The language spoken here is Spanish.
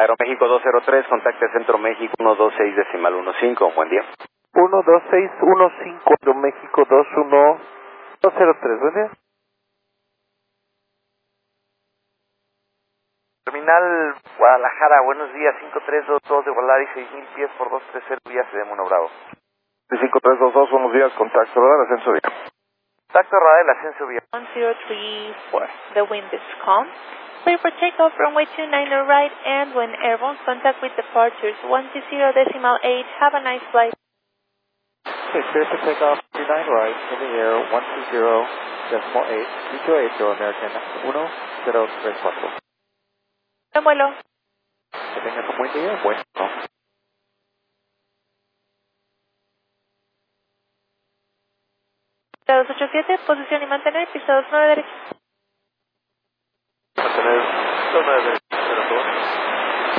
Aeroméxico 203, contacte Centro México 126.15. Buen día. 12615 Aeroméxico 21203, buen día. Terminal Guadalajara, buenos días, 5322 de Volaris, 6,000 pies por 230, vía Mono Bravo. 5322, buenos días, contacto radar, ascenso vía. Contacto radar, el ascenso vía. 1034, the wind is calm. Clear for takeoff, runway 29 right, and when airborne, contact with departures 120.8. Have a nice flight. Okay, clear for takeoff, 29 right, in the air, 120.8, 328 American 1034. Buen vuelo. Que tengas un buen día, bueno. Piso 287, posición y mantener, piso 29 derecho. Mantener 29 derecho, 02.